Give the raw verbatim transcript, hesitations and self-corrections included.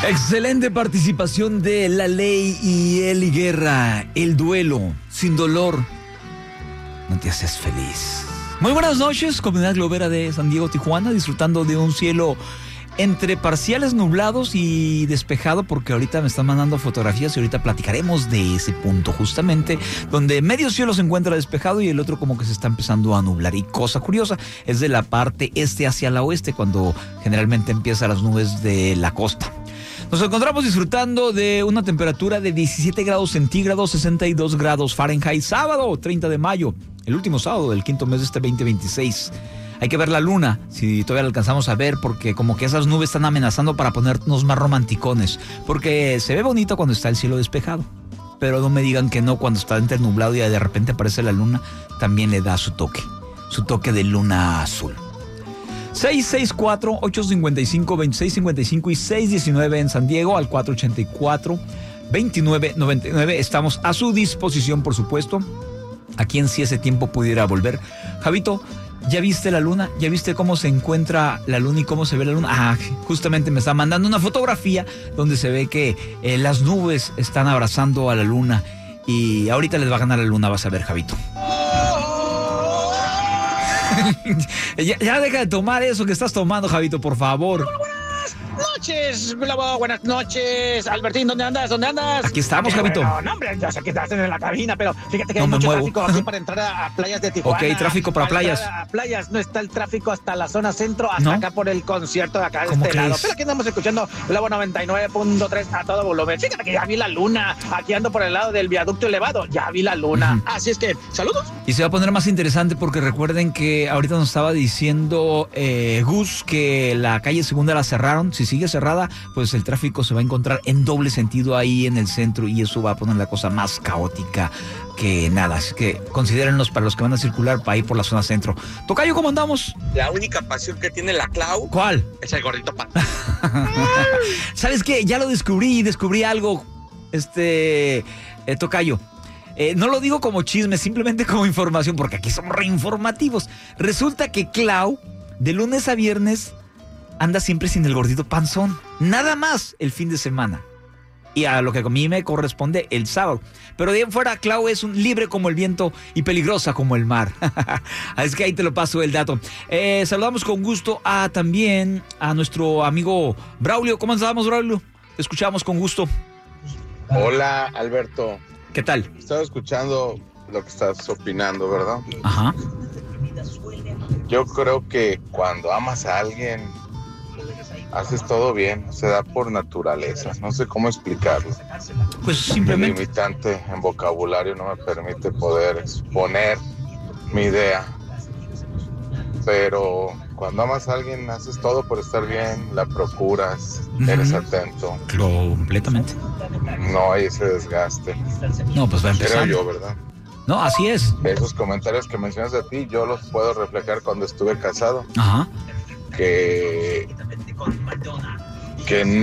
Excelente participación de La Ley y Eli Guerra. El duelo sin dolor no te haces feliz. Muy buenas noches, comunidad globera de San Diego, Tijuana, disfrutando de un cielo entre parciales nublados y despejado, porque ahorita me están mandando fotografías y ahorita platicaremos de ese punto justamente, donde medio cielo se encuentra despejado y el otro como que se está empezando a nublar. Y cosa curiosa, es de la parte este hacia la oeste, cuando generalmente empiezan las nubes de la costa. Nos encontramos disfrutando de una temperatura de diecisiete grados centígrados, sesenta y dos grados Fahrenheit, sábado treinta de mayo, el último sábado del quinto mes de este veinte veintiséis. Hay que ver la luna, si todavía la alcanzamos a ver, porque como que esas nubes están amenazando para ponernos más romanticones, porque se ve bonito cuando está el cielo despejado, pero no me digan que no, cuando está entre nublado y de repente aparece la luna, también le da su toque, su toque de luna azul. seis seis cuatro, ocho cinco cinco, dos seis cinco cinco y seis uno nueve en San Diego al cuatro ocho cuatro, dos nueve nueve nueve. Estamos a su disposición, por supuesto, a quien si ese tiempo pudiera volver. Javito, ¿ya viste la luna? ¿Ya viste cómo se encuentra la luna y cómo se ve la luna? Ah, justamente me está mandando una fotografía donde se ve que eh, las nubes están abrazando a la luna y ahorita les va a ganar la luna, vas a ver, Javito. ya, ya deja de tomar eso que estás tomando, Javito, por favor. Buenas noches, Globo, buenas noches. Albertín, ¿dónde andas? ¿Dónde andas? Aquí estamos, Javito. Bueno, no, hombre, ya sé que estás en la cabina, pero fíjate que no hay mucho muevo. tráfico aquí para entrar a, a playas de Tijuana. Ok, tráfico para, para playas. A playas no está el tráfico hasta la zona centro, hasta ¿no? acá por el concierto de acá de este lado. Pero aquí andamos escuchando Globo noventa y nueve punto tres a todo volumen. Fíjate que ya vi la luna. Aquí ando por el lado del viaducto elevado. Ya vi la luna. Uh-huh. Así es que, saludos. Y se va a poner más interesante porque recuerden que ahorita nos estaba diciendo eh, Gus que la calle Segunda la cerraron. Si sigue cerrada, pues el tráfico se va a encontrar en doble sentido ahí en el centro y eso va a poner la cosa más caótica que nada. Así que considérenlos para los que van a circular para ir por la zona centro. Tocayo, ¿cómo andamos? La única pasión que tiene la Clau. ¿Cuál? Es el gordito pan. ¿Sabes qué? Ya lo descubrí, descubrí algo, este, eh, Tocayo. Eh, no lo digo como chisme, simplemente como información, porque aquí somos reinformativos. Resulta que Clau, de lunes a viernes, anda siempre sin el gordito panzón. Nada más el fin de semana. Y a lo que a mí me corresponde el sábado. Pero de ahí en fuera, Clau es un libre como el viento y peligrosa como el mar. Es que ahí te lo paso el dato. Eh, saludamos con gusto a también a nuestro amigo Braulio. ¿Cómo andamos, Braulio? Te escuchamos con gusto. Hola, Alberto. ¿Qué tal? Estaba escuchando lo que estás opinando, ¿verdad? Ajá. Yo creo que cuando amas a alguien, haces todo bien, se da por naturaleza, no sé cómo explicarlo. Pues simplemente... Mi limitante en vocabulario no me permite poder exponer mi idea, pero cuando amas a alguien, haces todo por estar bien, la procuras, uh-huh. Eres atento. Completamente. No hay ese desgaste. No, pues va a empezar. Creo yo, ¿verdad? No, así es. Esos comentarios que mencionas de ti, yo los puedo reflejar cuando estuve casado. Ajá. Que... que